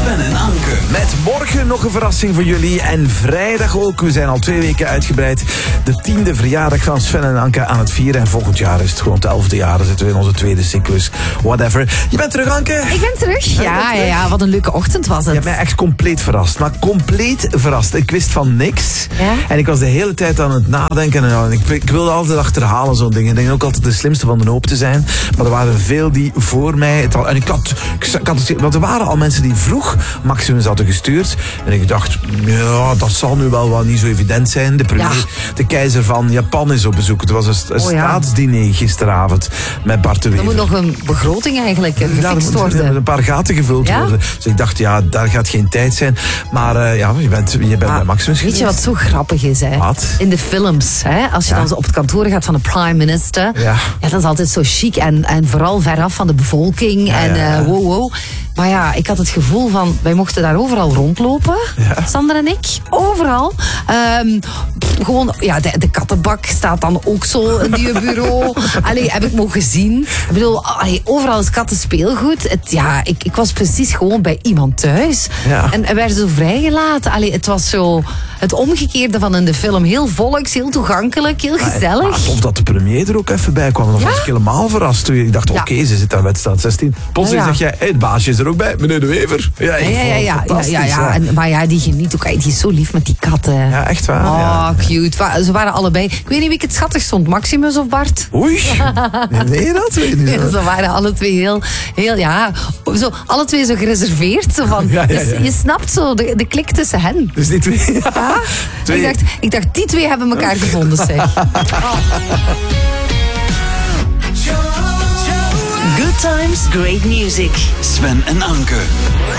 Sven en Anke. Met morgen nog een verrassing voor jullie. En vrijdag ook. We zijn al 2 weken uitgebreid. De 10e verjaardag van Sven en Anke aan het vieren. En volgend jaar is het gewoon het 11e jaar. Dan zitten we in onze tweede cyclus. Whatever. Je bent terug, Anke? Ik ben terug. Ja, wat een leuke ochtend was het. Je hebt mij echt compleet verrast. Maar compleet verrast. Ik wist van niks. Ja? En ik was de hele tijd aan het nadenken. En ik wilde altijd achterhalen zo'n dingen. Ik denk ook altijd de slimste van de hoop te zijn. Maar er waren veel die voor mij... En ik had want er waren al mensen die vroeg Maximus hadden gestuurd. En ik dacht, ja, dat zal nu wel wat niet zo evident zijn. De keizer van Japan is op bezoek. Het was een staatsdiner gisteravond met Bart de Wever. Er moet nog een begroting eigenlijk gefixt worden. Er een paar gaten gevuld worden. Dus ik dacht, ja, daar gaat geen tijd zijn. Maar je bent bij Maximus geweest. Weet je wat zo grappig is? Hè? Wat? In de films, hè? Als je dan zo op het kantoor gaat van de prime minister. Ja, dat is altijd zo chic en vooral veraf van de bevolking. Wow. Maar ja, ik had het gevoel van, wij mochten daar overal rondlopen. Ja. Sander en ik. Overal. Gewoon, de kattenbak staat dan ook zo in die bureau. Heb ik mogen zien. Ik bedoel, overal is kattenspeelgoed. Ik was precies gewoon bij iemand thuis. Ja. En werden zo vrijgelaten. Het was zo het omgekeerde van in de film. Heel volks, heel toegankelijk, heel gezellig. Of dat de premier er ook even bij kwam. Dat was ik helemaal verrast. Ik dacht, oké, ze zit aan wedstrijd 16. Plotseling zeg jij, het baasje is er ook bij, meneer de Wever. Maar die geniet ook. Die is zo lief met die katten. Ja, echt waar. Cute. Ze waren allebei. Ik weet niet wie ik het schattigst vond, Maximus of Bart. Oei. Nee, dat weet ik niet. Ze waren alle twee heel zo, alle twee zo gereserveerd. Zo van, je snapt zo de klik tussen hen. Dus die twee. Ja. Ik dacht, die twee hebben elkaar gevonden, zeg. Good times, great music. Sven en Anke.